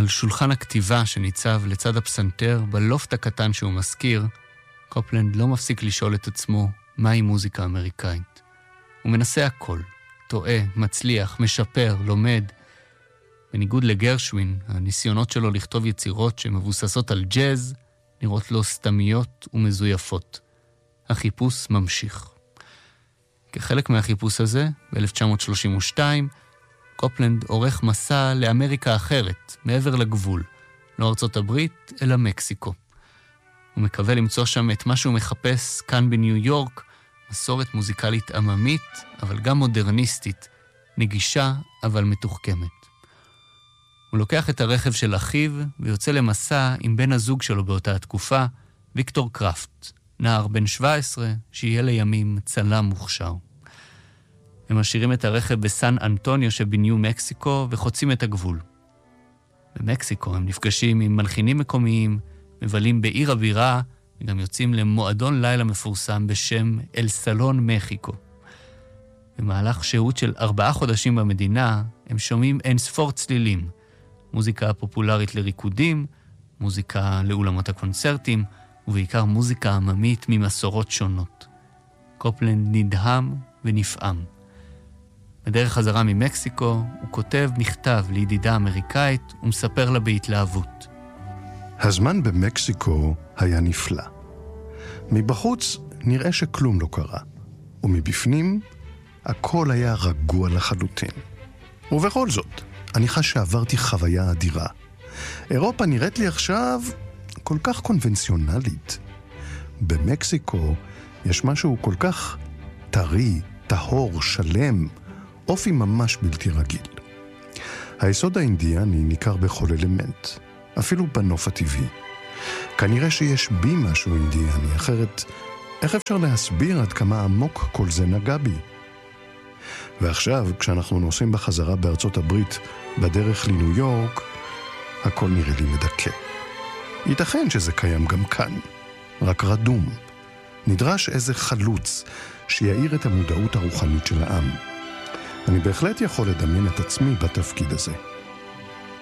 על שולחן הכתיבה שניצב לצד הפסנתר בלופט הקטן שהוא מזכיר, קופלנד לא מפסיק לשאול את עצמו מהי מוזיקה אמריקאית. הוא מנסה הכל, טועה, מצליח, משפר, לומד. בניגוד לגרשווין, הניסיונות שלו לכתוב יצירות שמבוססות על ג'אז נראות לו סתמיות ומזויפות. החיפוש ממשיך. כחלק מהחיפוש הזה, ב-1932, קופלנד עורך מסע לאמריקה אחרת, מעבר לגבול, לא ארצות הברית, אלא מקסיקו. הוא מקווה למצוא שם את מה שהוא מחפש כאן בניו יורק, מסורת מוזיקלית עממית, אבל גם מודרניסטית, נגישה אבל מתוחכמת. הוא לוקח את הרכב של אחיו ויוצא למסע עם בן הזוג שלו באותה התקופה, ויקטור קראפט, נער בן 17, שיהיה לימים צלם מוכשר. הם משאירים את הרכב בסן אנטוניו שבניו מקסיקו וחוצים את הגבול. במקסיקו הם נפגשים עם מלחינים מקומיים, מבלים בעיר הבירה, וגם יוצאים למועדון לילה מפורסם בשם אל סלון מקסיקו. במהלך שהות של 4 חודשים במדינה, הם שומעים אין ספור צלילים, מוזיקה פופולרית לריקודים, מוזיקה לאולמות הקונצרטים, ובעיקר מוזיקה עממית ממסורות שונות. קופלנד נדהם ונפעם. בדרך חזרה ממקסיקו הוא כותב מכתב לידידה אמריקאית ומספר לה בהתלהבות. הזמן במקסיקו היה נפלא. מבחוץ נראה שכלום לא קרה, ומבפנים הכל היה רגוע לחלוטין. ובכל זאת, אני חש שעברתי חוויה אדירה. אירופה נראית לי עכשיו כל כך קונבנציונלית. במקסיקו יש משהו כל כך טרי, טהור, שלם, אופי ממש בלתי רגיל. היסוד האינדיאני ניכר בכל אלמנט, אפילו בנוף הטבעי. כנראה שיש בי משהו אינדיאני, אחרת איך אפשר להסביר עד כמה עמוק כל זה נגע בי? ועכשיו, כשאנחנו נוסעים בחזרה בארצות הברית בדרך לניו יורק, הכל נראה לי מדכא. ייתכן שזה קיים גם כאן, רק רדום. נדרש איזה חלוץ שיעיר את המודעות הרוחנית של העם. אני בהחלט יכול לדמיין את עצמי בתפקיד הזה.